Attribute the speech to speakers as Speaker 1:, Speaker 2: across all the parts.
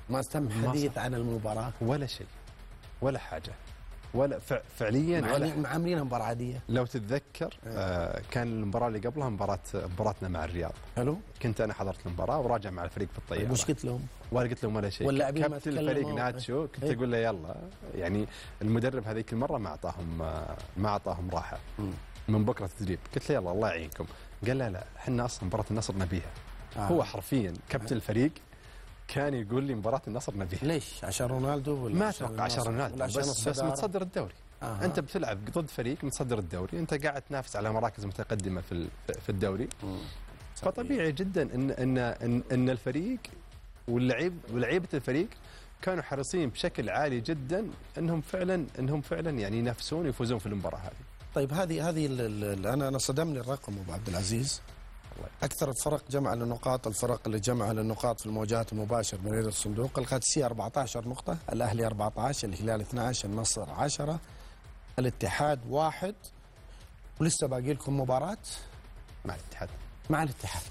Speaker 1: ما تم حديث عن المباراة
Speaker 2: ولا شيء ولا حاجة ولا فعليا
Speaker 1: عاملينها مباراة عادية.
Speaker 2: لو تتذكر كان المباراة اللي قبلها مباراتنا مع الرياض.
Speaker 1: حلو.
Speaker 2: كنت أنا حضرت المباراة وراجع مع الفريق في الطيارة.
Speaker 1: وش قلت لهم؟
Speaker 2: ولا قلت لهم ولا شيء. كابتن الفريق ناتشو كنت أقول له يلا، يعني المدرب هذيك المرة ما أعطاهم راحة من بكرة تدريب. قلت له يلا الله يعينكم. قال لا احنا أصلا مباراة النصر نبيها. هو حرفيا كابتن الفريق كان يقول لي مباراة النصر نبيها.
Speaker 1: ليش؟ عشان رونالدو ولا
Speaker 2: ما أتوقع عشان رونالدو، بس متصدر الدوري. أنت بتلعب ضد فريق متصدر الدوري، أنت قاعد تنافس على مراكز متقدمة في الدوري. فطبيعي جدا إن الفريق ولعيبة الفريق كانوا حريصين بشكل عالي جدا انهم فعلا يعني ينافسون ويفوزون في المباراة هذه.
Speaker 1: طيب هذه انا صدمني الرقم ابو عبد العزيز. أكثر الفرق جمع للنقاط، الفرق اللي جمع للنقاط في المواجهات المباشرة من رياض الصندوق، القادسية 14 نقطة، الأهلي 14، الهلال 12، النصر 10، الاتحاد 1، ولسه باقي لكم مباراة مع الاتحاد.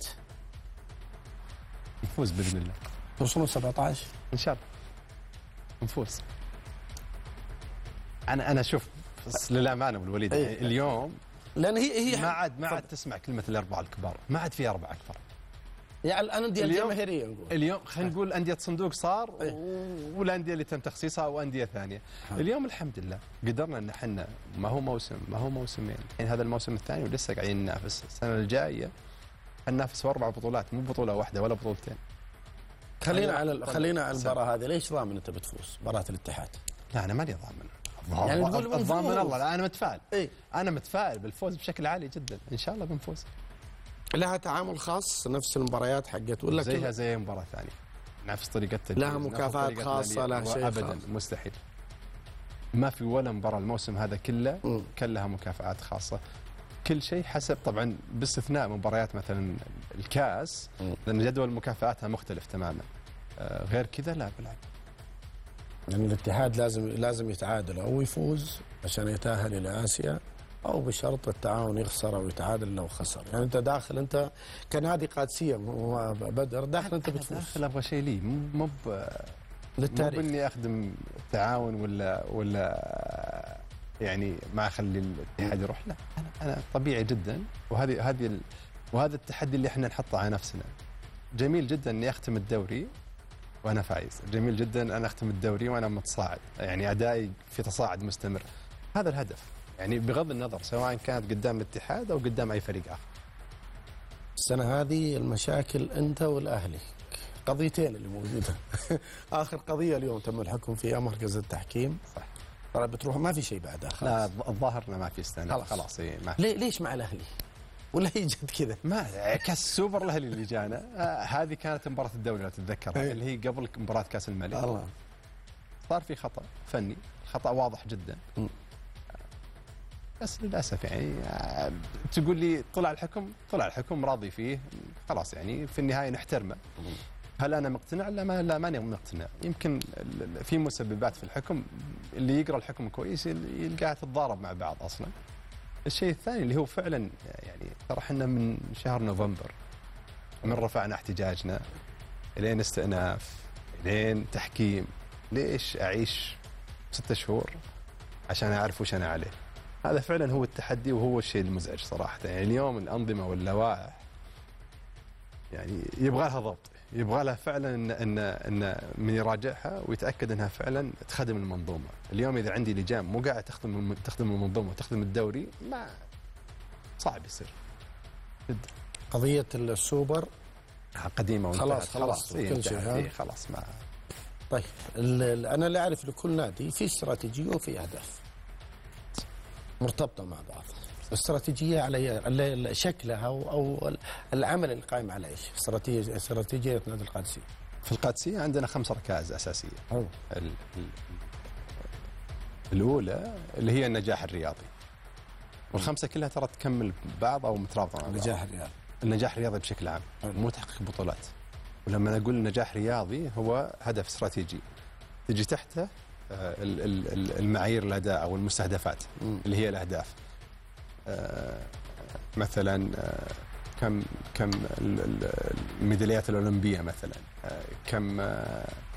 Speaker 2: نفوز بإذن الله.
Speaker 1: توصلون 17
Speaker 2: إن شاء الله نفوز. أنا شوف للأمانة والوليد اليوم
Speaker 1: لأن هي
Speaker 2: ما عاد تسمع كلمة الأربعة الكبار، ما عاد في أربعة كبار.
Speaker 1: يعني الأندية الجماهيرية نقول
Speaker 2: اليوم خلينا نقول أندية صندوق صار والأندية اللي تم تخصيصها أو أندية ثانية. اليوم الحمد لله قدرنا إن احنا ما هو موسمين، الحين هذا الموسم الثاني ولسه قاعدين ننافس. السنة الجاية ننافس في 4 بطولات، مو بطولة واحدة ولا بطولتين.
Speaker 1: خلينا على المباراة هذه. ليش ضامن أنت بتفوز مباراة الاتحاد؟
Speaker 2: لا أنا ماني ضامن.
Speaker 1: يعني تقول
Speaker 2: الضامن الله. لا أنا متفائل. أنا متفائل بالفوز بشكل عالي جدا، إن شاء الله بنفوز.
Speaker 1: لها تعامل خاص نفس المباريات حقت ولا
Speaker 2: زيها زي مباراة ثانية، نفس طريقة التجهيز،
Speaker 1: لها مكافآت خاصة، لها شيء
Speaker 2: أبدا خاص. مستحيل. ما في ولا مباراة الموسم هذا كله كان لها مكافآت خاصة. كل شيء حسب طبعا باستثناء مباريات مثلا الكاس لأن جدول مكافآتها مختلف تماما. غير كذا لا بالعكس.
Speaker 1: يعني الاتحاد لازم يتعادل او يفوز عشان يتأهل الى آسيا، او بشرط التعاون يخسر او يتعادل لو خسر. يعني انت داخل، انت كنادي قادسية بدر داخل انت بتفوز.
Speaker 2: داخل ابغى شيء لي مو
Speaker 1: للتاريخ،
Speaker 2: مو اني اخدم التعاون ولا يعني ما اخلي الاتحاد يروح. لا انا طبيعي جدا. وهذا التحدي اللي احنا نحطه على نفسنا. جميل جدا اني اختم الدوري وانا فايز، جميل جدا انا اختم الدوري وانا متصاعد، يعني ادائي في تصاعد مستمر. هذا الهدف، يعني بغض النظر سواء كانت قدام الاتحاد او قدام اي فريق اخر.
Speaker 1: السنه هذه المشاكل انت والاهلي، قضيتين اللي موجوده. اخر قضيه اليوم تم الحكم فيها مركز التحكيم.
Speaker 2: صح.
Speaker 1: ترى بتروح ما في شيء بعدها خلاص.
Speaker 2: لا الظاهر ما في استئناف خلاص.
Speaker 1: ليش مع الاهلي؟ ولا هي جت كذا؟
Speaker 2: ما كاس السوبر الاهلي اللي جانا هذه كانت مباراه الدوري لو تتذكرها، اللي هي قبل مباراه كاس الملك.
Speaker 1: الله.
Speaker 2: صار في خطا فني، خطا واضح جدا. بس للاسف يعني تقول لي طلع الحكم راضي فيه خلاص، يعني في النهايه نحترمه. هل انا مقتنع؟ لا ماني مقتنع. يمكن في مسببات في الحكم، اللي يقرا الحكم كويس يلقاها تتضارب مع بعض اصلا. الشيء الثاني اللي هو فعلا يعني ترى احنا من شهر نوفمبر من رفعنا احتجاجنا لين استئناف لين تحكيم. ليش اعيش 6 شهور عشان اعرف وش انا عليه؟ هذا فعلا هو التحدي وهو الشيء المزعج صراحه. يعني اليوم الانظمه واللوائح يعني يبغى لها ضبط، يبغى لها فعلا ان من يراجعها ويتاكد انها فعلا تخدم المنظومه. اليوم اذا عندي لجان مو قاعد تخدم المنظومه وتخدم الدوري، ما صعب يصير جدا.
Speaker 1: قضيه السوبر
Speaker 2: قديمه
Speaker 1: خلاص كل شيء
Speaker 2: خلاص. ما
Speaker 1: طيب انا اللي اعرف لكل نادي في استراتيجيه وفي اهداف مرتبطه مع بعض. الاستراتيجيه على شكلها او العمل اللي قائم على ايش؟ استراتيجيه نادي القادسيه.
Speaker 2: في القادسيه عندنا 5 ركائز اساسيه. الاولى اللي هي النجاح الرياضي، والخمسه كلها ترى تكمل بعض او مترابطه مع بعض. النجاح الرياضي بشكل عام، مو تحقيق بطولات. ولما نقول نجاح رياضي هو هدف استراتيجي تجي تحته المعايير الاداء او المستهدفات اللي هي الاهداف. مثلا كم الميداليات الاولمبيه، مثلا كم